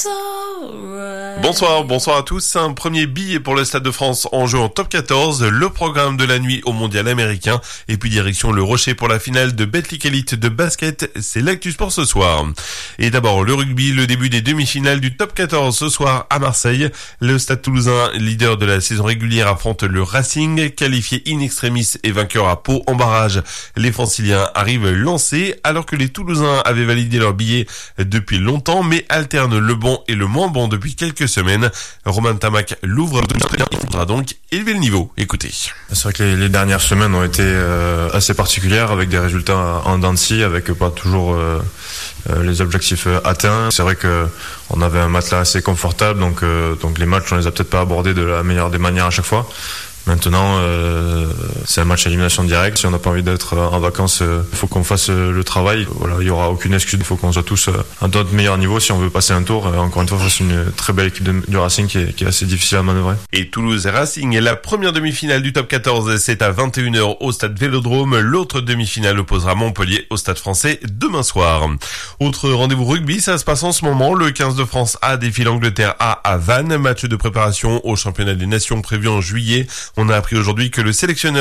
Bonsoir à tous. Un premier billet pour le Stade de France en jeu en top 14, le programme de la nuit au mondial américain et puis direction le Rocher pour la finale de Betclic Elite de basket. C'est l'actu sport ce soir. Et d'abord le rugby, le début des demi-finales du top 14 ce soir à Marseille. Le Stade Toulousain, leader de la saison régulière, affronte le Racing, qualifié in extremis et vainqueur à Pau en barrage. Les Franciliens arrivent lancés alors que les Toulousains avaient validé leur billet depuis longtemps mais alternent le bon et le moins bon depuis quelques semaines. Romain Tamac l'ouvre, il faudra donc élever le niveau. Écoutez. C'est vrai que les dernières semaines ont été assez particulières avec des résultats en dents de scie, avec pas toujours les objectifs atteints. C'est vrai que on avait un matelas assez confortable, donc les matchs on les a peut-être pas abordés de la meilleure des manières à chaque fois. Maintenant, c'est un match à élimination directe. Si on n'a pas envie d'être en vacances, il faut qu'on fasse le travail. Voilà, il y aura aucune excuse. Il faut qu'on soit tous à notre meilleur niveau si on veut passer un tour. Encore une fois, c'est une très belle équipe du Racing qui est assez difficile à manœuvrer. Et Toulouse Racing est la première demi-finale du top 14. C'est à 21h au stade Vélodrome. L'autre demi-finale opposera Montpellier au stade français demain soir. Autre rendez-vous rugby, ça se passe en ce moment. Le 15 de France A défie l'Angleterre A à Vannes. Match de préparation au championnat des nations prévu en juillet. On a appris aujourd'hui que le sélectionneur